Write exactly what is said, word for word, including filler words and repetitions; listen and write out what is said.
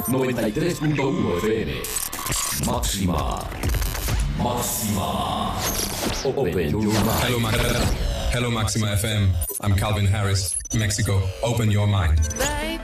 noventa y tres punto uno F M. Máxima. Máxima. Open your mind. Hello, Ma- Hello, Maxima F M. I'm Calvin Harris, Mexico. Open your mind.